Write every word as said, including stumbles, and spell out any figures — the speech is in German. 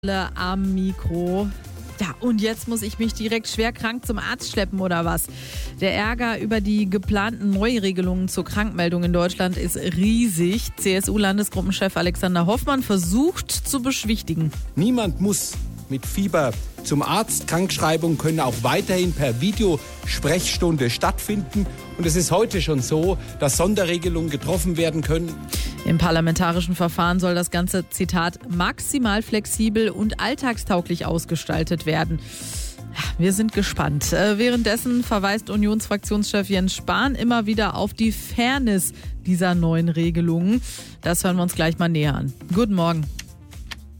Am Mikro. Ja, und jetzt muss ich mich direkt schwer krank zum Arzt schleppen oder was? Der Ärger über die geplanten Neuregelungen zur Krankmeldung in Deutschland ist riesig. C S U-Landesgruppenchef Alexander Hoffmann versucht zu beschwichtigen. Niemand muss mit Fieber zum Arzt. Krankschreibungen können auch weiterhin per Videosprechstunde stattfinden. Und es ist heute schon so, dass Sonderregelungen getroffen werden können. Im parlamentarischen Verfahren soll das Ganze, Zitat, maximal flexibel und alltagstauglich ausgestaltet werden. Wir sind gespannt. Währenddessen verweist Unionsfraktionschef Jens Spahn immer wieder auf die Fairness dieser neuen Regelungen. Das hören wir uns gleich mal näher an. Guten Morgen.